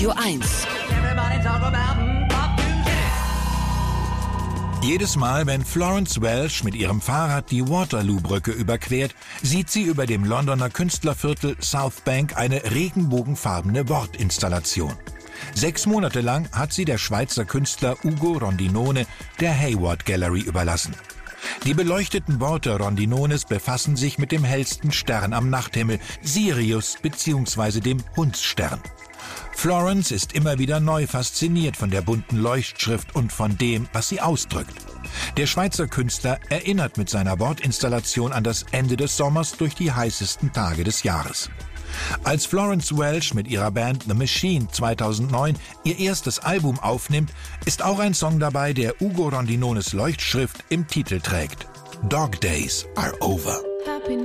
Radio 1. Jedes Mal, wenn Florence Welch mit ihrem Fahrrad die Waterloo-Brücke überquert, sieht sie über dem Londoner Künstlerviertel South Bank eine regenbogenfarbene Wortinstallation. 6 Monate lang hat sie der Schweizer Künstler Ugo Rondinone der Hayward Gallery überlassen. Die beleuchteten Worte Rondinones befassen sich mit dem hellsten Stern am Nachthimmel, Sirius bzw. dem Hundsstern. Florence ist immer wieder neu fasziniert von der bunten Leuchtschrift und von dem, was sie ausdrückt. Der Schweizer Künstler erinnert mit seiner Wortinstallation an das Ende des Sommers durch die heißesten Tage des Jahres. Als Florence Welch mit ihrer Band The Machine 2009 ihr erstes Album aufnimmt, ist auch ein Song dabei, der Ugo Rondinones Leuchtschrift im Titel trägt. Dog Days are over.